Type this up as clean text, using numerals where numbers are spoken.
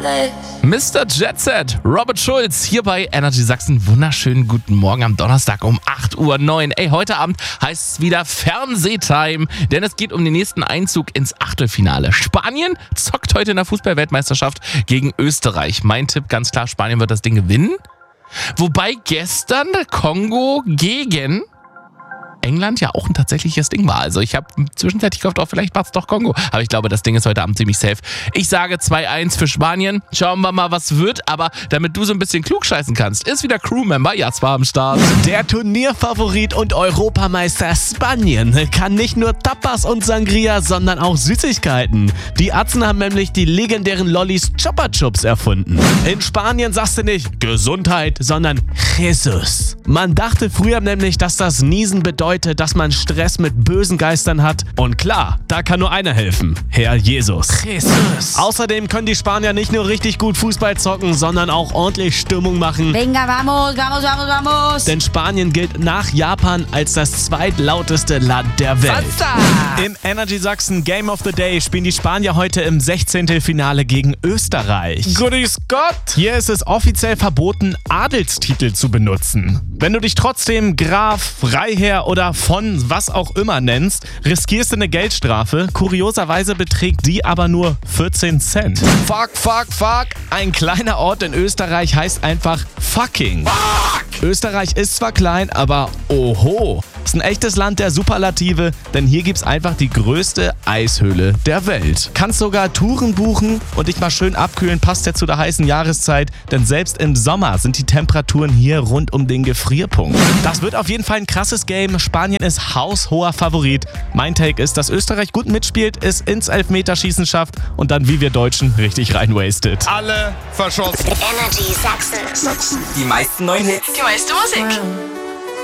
Mr. Jet Set, Robert Schulz, hier bei Energy Sachsen. Wunderschönen guten Morgen am Donnerstag um 8:09 Uhr. Ey, heute Abend heißt es wieder Fernsehtime, denn es geht um den nächsten Einzug ins Achtelfinale. Spanien zockt heute in der Fußball-Weltmeisterschaft gegen Österreich. Mein Tipp ganz klar, Spanien wird das Ding gewinnen. Wobei gestern der Kongo gegen England ja auch ein tatsächliches Ding war. Also ich habe zwischenzeitlich gehofft, vielleicht war es doch Kongo. Aber ich glaube, das Ding ist heute Abend ziemlich safe. Ich sage 2-1 für Spanien. Schauen wir mal, was wird. Aber damit du so ein bisschen klugscheißen kannst, ist wieder Crewmember Jasper am Start. Der Turnierfavorit und Europameister Spanien kann nicht nur Tapas und Sangria, sondern auch Süßigkeiten. Die Atzen haben nämlich die legendären Lollis Chupa Chups erfunden. In Spanien sagst du nicht Gesundheit, sondern Jesus. Man dachte früher nämlich, dass das Niesen bedeutet, dass man Stress mit bösen Geistern hat. Und klar, da kann nur einer helfen. Herr Jesus. Jesus. Außerdem können die Spanier nicht nur richtig gut Fußball zocken, sondern auch ordentlich Stimmung machen. Venga, vamos, vamos, vamos, vamos. Denn Spanien gilt nach Japan als das zweitlauteste Land der Welt. Im Energy Sachsen Game of the Day spielen die Spanier heute im 16. Finale gegen Österreich. Grüß Gott. Hier ist es offiziell verboten, Adelstitel zu benutzen. Wenn du dich trotzdem Graf, Freiherr oder von was auch immer nennst, riskierst du eine Geldstrafe. Kurioserweise beträgt die aber nur 14 Cent. Fuck. Ein kleiner Ort in Österreich heißt einfach fucking. Fuck. Österreich ist zwar klein, aber oho. Ist ein echtes Land der Superlative, denn hier gibt's einfach die größte Eishöhle der Welt. Kannst sogar Touren buchen und dich mal schön abkühlen, passt ja zu der heißen Jahreszeit, denn selbst im Sommer sind die Temperaturen hier rund um den Gefrierpunkt. Das wird auf jeden Fall ein krasses Game. Spanien ist haushoher Favorit. Mein Take ist, dass Österreich gut mitspielt, es ins Elfmeterschießen schafft und dann wie wir Deutschen richtig reinwastet. Alle verschossen. Energy Sachsen. Die meisten neuen Hits. Die meiste Musik.